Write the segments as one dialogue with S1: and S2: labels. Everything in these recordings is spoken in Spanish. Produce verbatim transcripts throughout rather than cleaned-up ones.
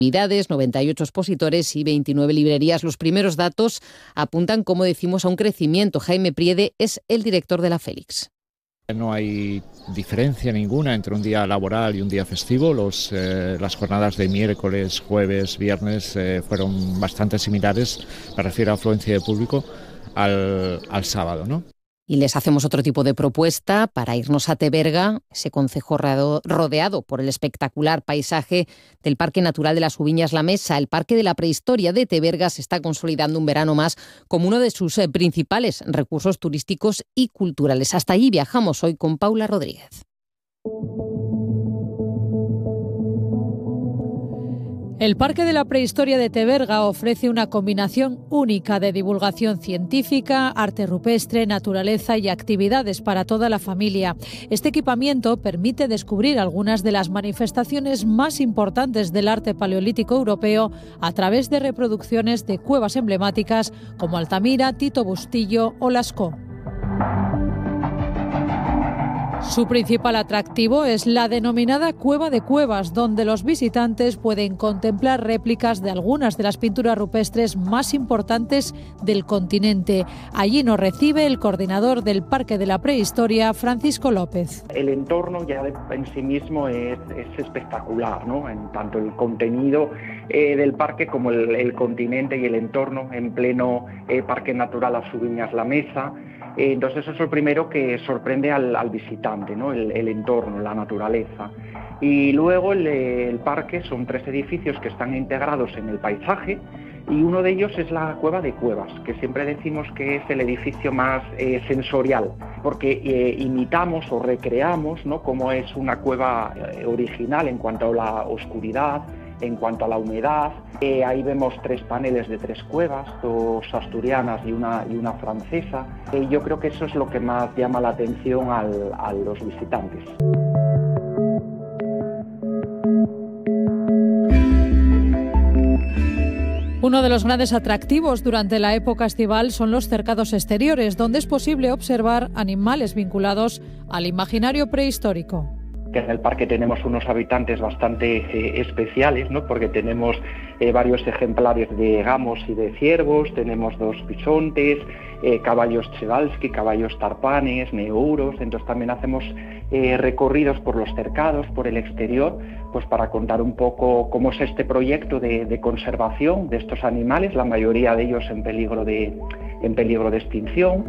S1: actividades, noventa y ocho expositores y veintinueve librerías. Los primeros datos apuntan, como decimos, a un crecimiento. Jaime Priede es el director de la Félix.
S2: No hay diferencia ninguna entre un día laboral y un día festivo. Los, eh, las jornadas de miércoles, jueves, viernes eh, fueron bastante similares, me refiero a afluencia de público, al, al sábado, ¿no?
S1: Y les hacemos otro tipo de propuesta para irnos a Teberga, ese concejo rodeado por el espectacular paisaje del Parque Natural de las Ubiñas La Mesa. El Parque de la Prehistoria de Teberga se está consolidando un verano más como uno de sus principales recursos turísticos y culturales. Hasta allí viajamos hoy con Paula Rodríguez.
S3: El Parque de la Prehistoria de Teberga ofrece una combinación única de divulgación científica, arte rupestre, naturaleza y actividades para toda la familia. Este equipamiento permite descubrir algunas de las manifestaciones más importantes del arte paleolítico europeo a través de reproducciones de cuevas emblemáticas como Altamira, Tito Bustillo o Lascaux. Su principal atractivo es la denominada Cueva de Cuevas, donde los visitantes pueden contemplar réplicas de algunas de las pinturas rupestres más importantes del continente. Allí nos recibe el coordinador del Parque de la Prehistoria, Francisco López.
S4: El entorno ya de, en sí mismo es, es espectacular, ¿no? En tanto el contenido eh, del parque como el, el continente y el entorno en pleno eh, Parque Natural Las Ubiñas La Mesa. Entonces eso es lo primero que sorprende al, al visitante, ¿no? El, el entorno, la naturaleza. Y luego el, el parque son tres edificios que están integrados en el paisaje y uno de ellos es la Cueva de Cuevas, que siempre decimos que es el edificio más eh, sensorial, porque eh, imitamos o recreamos, ¿no?, cómo es una cueva eh, original en cuanto a la oscuridad, en cuanto a la humedad. Eh, ahí vemos tres paneles de tres cuevas, dos asturianas y una, y una francesa. Y eh, yo creo que eso es lo que más llama la atención al, a los visitantes.
S3: Uno de los grandes atractivos durante la época estival son los cercados exteriores, donde es posible observar animales vinculados al imaginario prehistórico.
S4: Que en el parque tenemos unos habitantes bastante eh, especiales, ¿no? Porque tenemos eh, varios ejemplares de gamos y de ciervos, tenemos dos bisontes, eh, caballos Przewalski, caballos tarpanes, neuros. Entonces también hacemos eh, recorridos por los cercados, por el exterior, pues para contar un poco cómo es este proyecto de, de conservación de estos animales, la mayoría de ellos en peligro de, en peligro de extinción.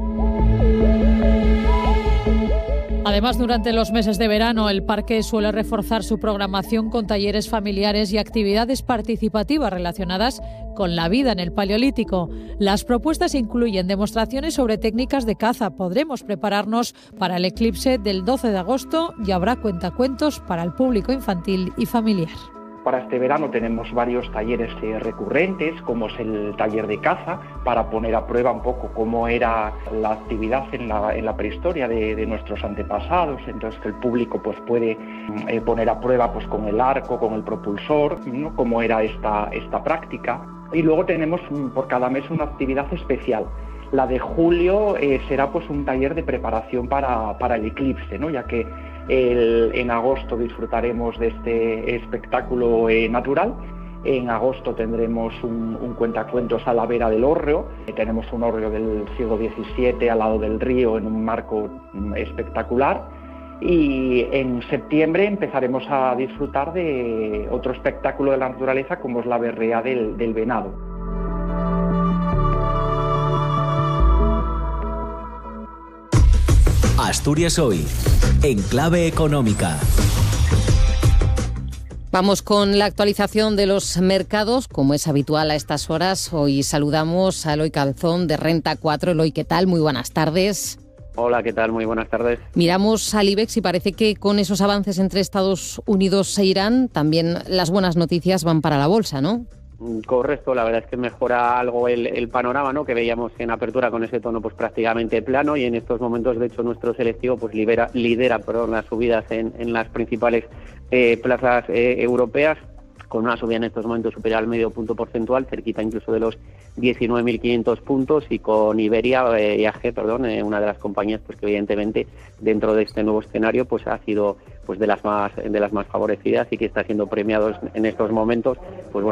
S3: Además, durante los meses de verano, el parque suele reforzar su programación con talleres familiares y actividades participativas relacionadas con la vida en el Paleolítico. Las propuestas incluyen demostraciones sobre técnicas de caza. Podremos prepararnos para el eclipse del doce de agosto y habrá cuentacuentos para el público infantil y familiar.
S4: Para este verano tenemos varios talleres eh, recurrentes, como es el taller de caza, para poner a prueba un poco cómo era la actividad en la, en la prehistoria de, de nuestros antepasados. Entonces que el público pues puede eh, poner a prueba pues con el arco, con el propulsor, ¿no?, cómo era esta, esta práctica. Y luego tenemos por cada mes una actividad especial. La de julio eh, será pues un taller de preparación para, para el eclipse, ¿no?, ya que el, en agosto disfrutaremos de este espectáculo eh, natural. En agosto tendremos un, un cuentacuentos a la vera del hórreo. Eh, tenemos un hórreo del siglo diecisiete al lado del río en un marco mm, espectacular. Y en septiembre empezaremos a disfrutar de otro espectáculo de la naturaleza como es la berrea del, del venado.
S5: Asturias Hoy, en clave económica.
S1: Vamos con la actualización de los mercados, como es habitual a estas horas. Hoy saludamos a Eloy Calzón de Renta cuatro. Eloy, ¿qué tal? Muy buenas tardes.
S6: Hola, ¿qué tal? Muy buenas tardes.
S1: Miramos al IBEX y parece que con esos avances entre Estados Unidos e Irán, también las buenas noticias van para la bolsa, ¿no?
S6: Correcto, la verdad es que mejora algo el, el panorama, ¿no?, que veíamos en apertura con ese tono pues prácticamente plano, y en estos momentos de hecho nuestro selectivo pues libera, lidera perdón, las subidas en, en las principales eh, plazas eh, europeas, con una subida en estos momentos superior al medio punto porcentual, cerquita incluso de los diecinueve mil quinientos puntos, y con Iberia, eh, I A G, perdón, eh, una de las compañías pues que evidentemente dentro de este nuevo escenario pues ha sido pues de las más de las más favorecidas y que está siendo premiado en estos momentos, pues